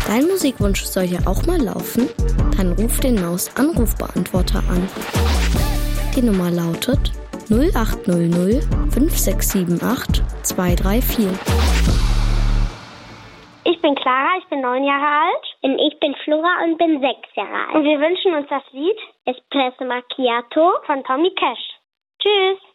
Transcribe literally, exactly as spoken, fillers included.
Dein Musikwunsch soll hier auch mal laufen? Dann ruf den Maus-Anrufbeantworter an. Die Nummer lautet null acht null null fünf sechs sieben acht zwei drei vier. Ich bin Clara, ich bin neun Jahre alt. Und ich bin Flora und bin sechs Jahre alt. Und wir wünschen uns das Lied Espresso Macchiato von Tommy Cash. Tschüss!